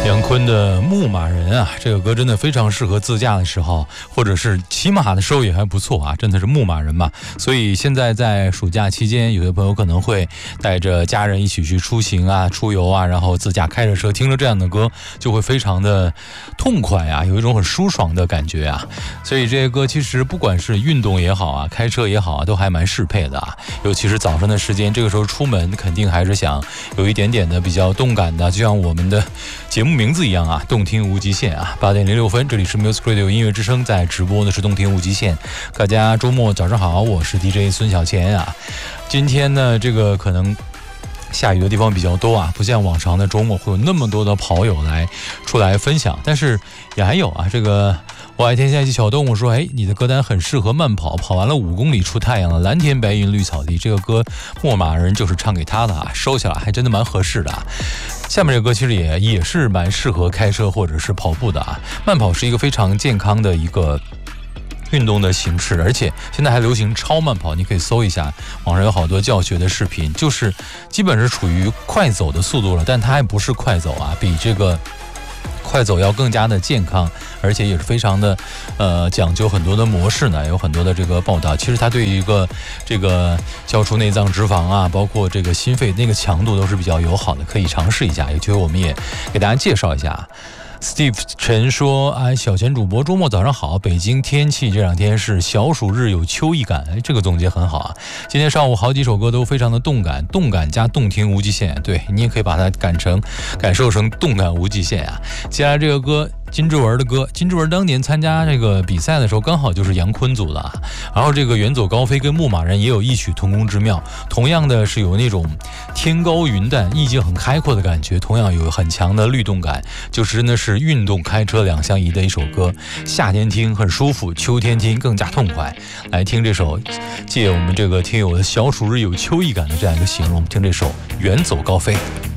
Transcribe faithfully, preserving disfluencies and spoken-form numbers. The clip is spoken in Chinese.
杨坤的《牧马人》啊，这个歌真的非常适合自驾的时候，或者是骑马的时候也还不错啊，真的是牧马人嘛。所以现在在暑假期间，有些朋友可能会带着家人一起去出行啊、出游啊，然后自驾开着车听着这样的歌，就会非常的痛快啊，有一种很舒爽的感觉啊。所以这些歌其实不管是运动也好啊，开车也好啊，都还蛮适配的啊。尤其是早上的时间，这个时候出门肯定还是想有一点点的比较动感的，就像我们的节目名字一样啊，动听无极限啊。八点零六分，这里是 Music Radio 音乐之声，在直播的是动听无极限。大家周末早上好，我是 D J 孙小钱啊。今天呢，这个可能下雨的地方比较多啊，不像往常的周末会有那么多的跑友来出来分享，但是也还有啊，这个我爱天下一起小动物说，哎，你的歌单很适合慢跑，跑完了五公里出太阳了，蓝天白云绿草地，这个歌牧马人就是唱给他的啊，收起来还真的蛮合适的啊。下面这个歌其实也也是蛮适合开车或者是跑步的啊。慢跑是一个非常健康的一个运动的形式，而且现在还流行超慢跑，你可以搜一下，网上有好多教学的视频，就是基本是处于快走的速度了，但它还不是快走啊，比这个快走要更加的健康，而且也是非常的呃讲究很多的模式呢，有很多的这个报道。其实它对于一个这个消除内脏脂肪啊，包括这个心肺那个强度都是比较友好的，可以尝试一下。有机会我们也给大家介绍一下。Steve 陈说，哎，小钱主播周末早上好，北京天气这两天是小暑日有秋意感，哎，这个总结很好啊。今天上午好几首歌都非常的动感，动感加动听无极限，对，你也可以把它感成感受成动感无极限啊。接下来这个歌金志文的歌，金志文当年参加这个比赛的时候刚好就是杨坤组的啊，然后这个远走高飞跟牧马人也有异曲同工之妙，同样的是有那种天高云淡意境很开阔的感觉，同样有很强的律动感，就是真的是运动开车两相宜的一首歌，夏天听很舒服，秋天听更加痛快。来听这首借我们这个听友的小暑日有秋意感的这样一个形容，听这首远走高飞。